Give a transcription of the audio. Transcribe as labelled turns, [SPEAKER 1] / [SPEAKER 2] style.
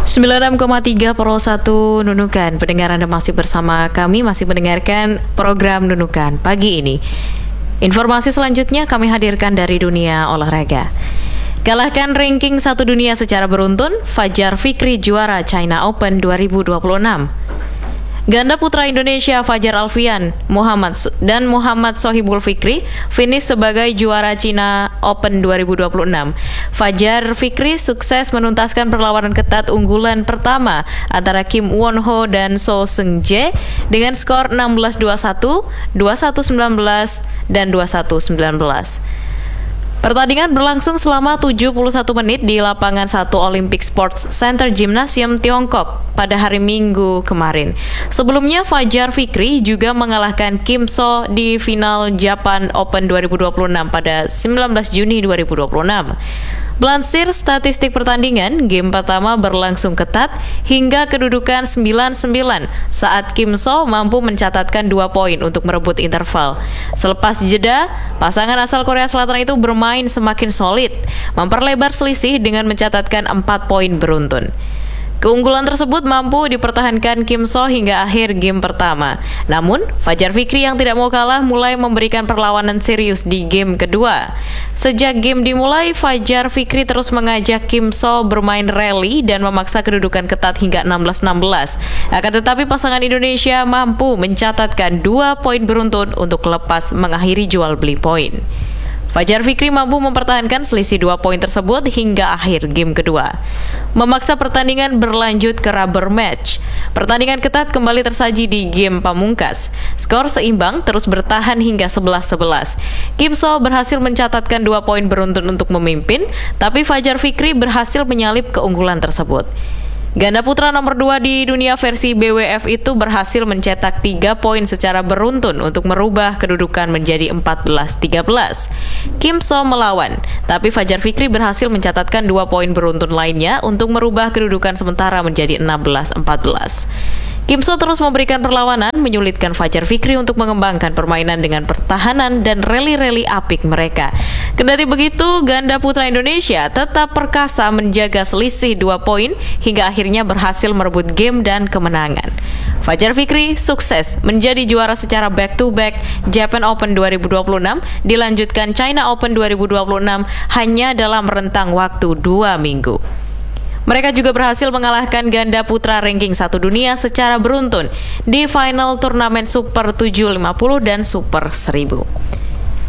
[SPEAKER 1] 96,3 Pro 1 Nunukan. Pendengar, Anda masih bersama kami, masih mendengarkan program Nunukan pagi ini. Informasi selanjutnya kami hadirkan dari dunia olahraga. Kalahkan ranking 1 dunia secara beruntun, Fajar Fikri juara China Open 2026. Ganda putra Indonesia Fajar Alfian dan Muhammad Sohibul Fikri finish sebagai juara China Open 2026. Fajar Fikri sukses menuntaskan perlawanan ketat unggulan pertama antara Kim Won Ho dan So Seung Jae dengan skor 16-21, 21-19, dan 21-19. Pertandingan berlangsung selama 71 menit di lapangan 1 Olympic Sports Center Gymnasium Tiongkok pada hari Minggu kemarin. Sebelumnya, Fajar Fikri juga mengalahkan Kim So di final Japan Open 2026 pada 19 Juni 2026. Melansir statistik pertandingan, game pertama berlangsung ketat hingga kedudukan 9-9 saat Kim So mampu mencatatkan 2 poin untuk merebut interval. Selepas jeda, pasangan asal Korea Selatan itu bermain semakin solid, memperlebar selisih dengan mencatatkan 4 poin beruntun. Keunggulan tersebut mampu dipertahankan Kim So hingga akhir game pertama. Namun, Fajar Fikri yang tidak mau kalah mulai memberikan perlawanan serius di game kedua. Sejak game dimulai, Fajar Fikri terus mengajak Kim So bermain rally dan memaksa kedudukan ketat hingga 16-16. Akan tetapi pasangan Indonesia mampu mencatatkan 2 poin beruntun untuk lepas mengakhiri jual beli poin. Fajar Fikri mampu mempertahankan selisih 2 poin tersebut hingga akhir game kedua. Memaksa pertandingan berlanjut ke rubber match. Pertandingan ketat kembali tersaji di game pamungkas. Skor seimbang terus bertahan hingga 11-11. Kim So berhasil mencatatkan 2 poin beruntun untuk memimpin, tapi Fajar Fikri berhasil menyalip keunggulan tersebut. Ganda putra nomor 2 di dunia versi BWF itu berhasil mencetak 3 poin secara beruntun untuk merubah kedudukan menjadi 14-13. Kim So melawan, tapi Fajar Fikri berhasil mencatatkan 2 poin beruntun lainnya untuk merubah kedudukan sementara menjadi 16-14. Kim So terus memberikan perlawanan, menyulitkan Fajar Fikri untuk mengembangkan permainan dengan pertahanan dan rally-rally apik mereka. Kendati begitu, ganda putra Indonesia tetap perkasa menjaga selisih 2 poin hingga akhirnya berhasil merebut game dan kemenangan. Fajar Fikri sukses menjadi juara secara back-to-back Japan Open 2026, dilanjutkan China Open 2026 hanya dalam rentang waktu 2 minggu. Mereka juga berhasil mengalahkan ganda putra ranking 1 dunia secara beruntun di final turnamen Super 750 dan Super 1000.